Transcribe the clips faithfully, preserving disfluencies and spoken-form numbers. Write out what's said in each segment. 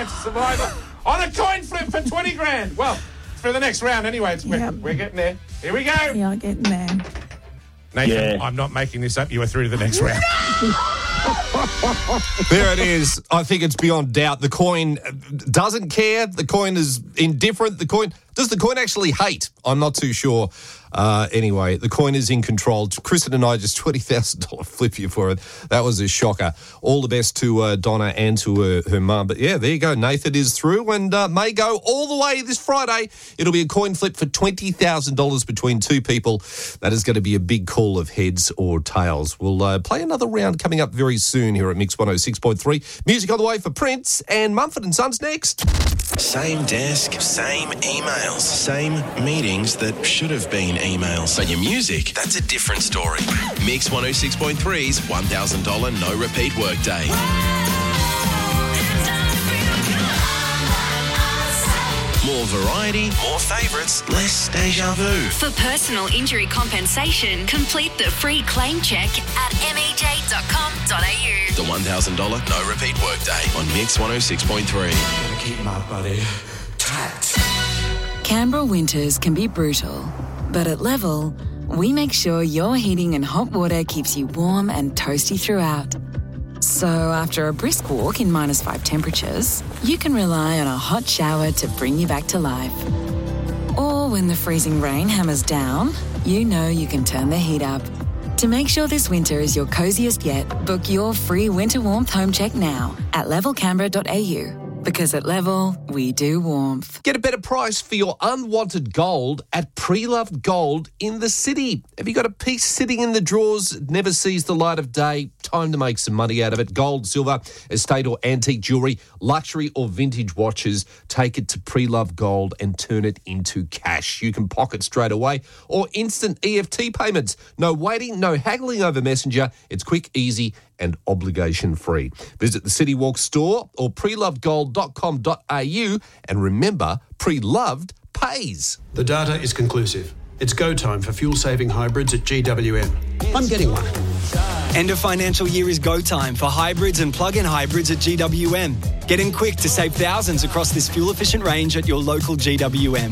to Survivor on a coin flip for twenty grand. Well, for the next round anyway. It's, Yep. we're, we're getting there. Here we go. Yeah, getting there. Nathan, Yeah. I'm not making this up. You are through to the next round. There it is. I think it's beyond doubt. The coin doesn't care. The coin is indifferent. The coin... Does the coin actually hate? I'm not too sure. Uh, anyway, the coin is in control. Kristen and I just twenty thousand dollars flip you for it. That was a shocker. All the best to uh, Donna and to her, her mum. But yeah, there you go. Nathan is through and uh, may go all the way this Friday. It'll be a coin flip for twenty thousand dollars between two people. That is going to be a big call of heads or tails. We'll uh, play another round coming up very soon here at Mix one oh six point three. Music on the way for Prince and Mumford and Sons next. Same desk, same emails, same meetings that should have been emails. But your music, that's a different story. Mix one oh six point three's one thousand dollars no repeat workday. More variety, more favourites, less deja vu. For personal injury compensation, complete the free claim check at m e j dot com dot a u. The one thousand dollars no repeat workday on Mix one oh six point three. Keep my body tight. Canberra winters can be brutal, but at Level, we make sure your heating and hot water keeps you warm and toasty throughout. So after a brisk walk in minus five temperatures, you can rely on a hot shower to bring you back to life. Or when the freezing rain hammers down, you know you can turn the heat up. To make sure this winter is your coziest yet, book your free winter warmth home check now at level canberra dot a u. Because at Level, we do warmth. Get a better price for your unwanted gold at Pre-Loved Gold in the city. Have you got a piece sitting in the drawers, it never sees the light of day? Time to make some money out of it. Gold, silver, estate or antique jewellery, luxury or vintage watches. Take it to Pre-Loved Gold and turn it into cash. You can pocket straight away or instant E F T payments. No waiting, no haggling over Messenger. It's quick, easy and obligation-free. Visit the City Walk store or preloved gold dot com dot a u and remember, Pre-Loved pays. The data is conclusive. It's go time for fuel-saving hybrids at G W M. I'm getting one. End of financial year is go time for hybrids and plug-in hybrids at G W M. Get in quick to save thousands across this fuel-efficient range at your local G W M.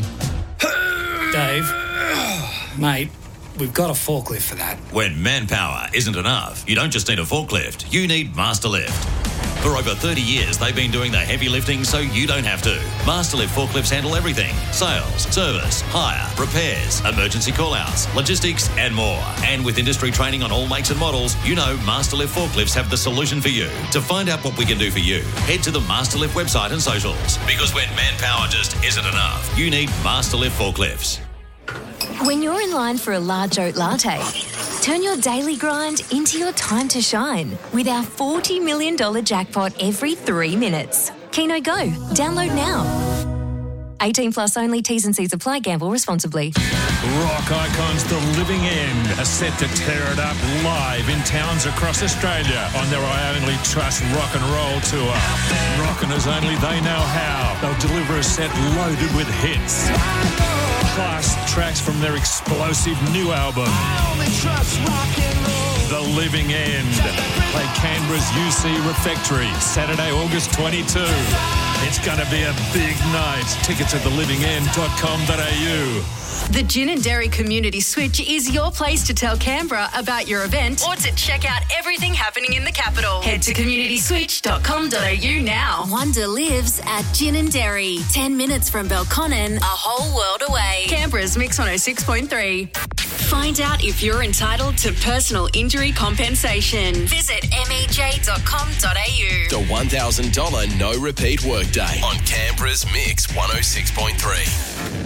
Dave, mate, we've got a forklift for that. When manpower isn't enough, you don't just need a forklift, you need Masterlift. For over thirty years, they've been doing the heavy lifting so you don't have to. Masterlift forklifts handle everything. Sales, service, hire, repairs, emergency call-outs, logistics and more. And with industry training on all makes and models, you know Masterlift forklifts have the solution for you. To find out what we can do for you, head to the Masterlift website and socials. Because when manpower just isn't enough, you need Masterlift forklifts. When you're in line for a large oat latte, turn your daily grind into your time to shine with our forty million dollars jackpot every three minutes. Keno Go. Download now. eighteen plus only. T's and C's apply. Gamble responsibly. Rock icons The Living End are set to tear it up live in towns across Australia on their I Only Trust Rock and Roll tour. Rockin' as only they know how. They'll deliver a set loaded with hits. Plus tracks from their explosive new album, The Living End. Play Canberra's U C Refectory, Saturday, August twenty-second. It's going to be a big night. Tickets at the living end dot com dot a u. The Gin and Dairy Community Switch is your place to tell Canberra about your event or to check out everything happening in the capital. Head to community switch dot com dot a u now. Wonder lives at Gin and Dairy. Ten minutes from Belconnen, a whole world away. Canberra's Mix one oh six point three. Find out if you're entitled to personal injury compensation. Visit m e j dot com dot a u. The one thousand dollars no repeat workday on Canberra's Mix one oh six point three.